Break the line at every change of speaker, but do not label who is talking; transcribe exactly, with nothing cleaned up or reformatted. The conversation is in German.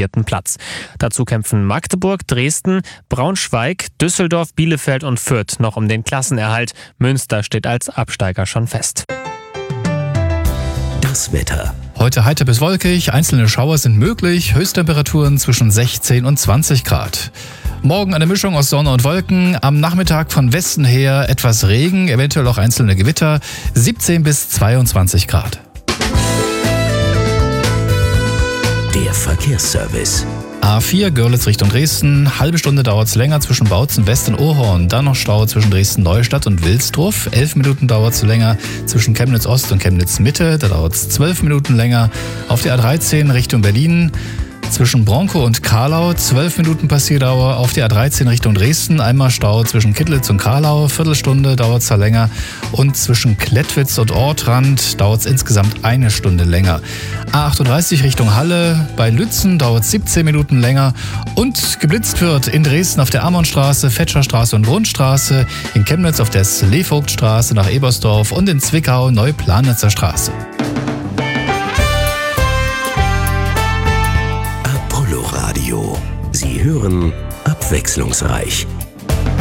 vierten Platz. Dazu kämpfen Magdeburg, Dresden, Braunschweig, Düsseldorf, Bielefeld und Fürth noch um den Klassenerhalt. Münster steht als Absteiger schon fest.
Das Wetter.
Heute heiter bis wolkig, einzelne Schauer sind möglich, Höchsttemperaturen zwischen sechzehn und zwanzig Grad. Morgen eine Mischung aus Sonne und Wolken, am Nachmittag von Westen her etwas Regen, eventuell auch einzelne Gewitter, siebzehn bis zweiundzwanzig Grad.
Der Verkehrsservice.
A vier Görlitz Richtung Dresden, halbe Stunde dauert es länger zwischen Bautzen West und Ohrhorn, dann noch Stau zwischen Dresden-Neustadt und Wilsdruff, elf Minuten dauert es länger zwischen Chemnitz Ost und Chemnitz Mitte, da dauert es zwölf Minuten länger. Auf der A dreizehn Richtung Berlin, zwischen Bronkow und Karlau, zwölf Minuten Passierdauer. Auf der A dreizehn Richtung Dresden, einmal Stau zwischen Kittlitz und Karlau, Viertelstunde dauert es da länger. Und zwischen Klettwitz und Ortrand dauert es insgesamt eine Stunde länger. A achtunddreißig Richtung Halle, bei Lützen dauert es siebzehn Minuten länger. Und geblitzt wird in Dresden auf der Ammonstraße, Fetscherstraße und Grundstraße, in Chemnitz auf der Sleevogtstraße nach Ebersdorf und in Zwickau Neuplanitzer Straße.
Radio. Sie hören abwechslungsreich.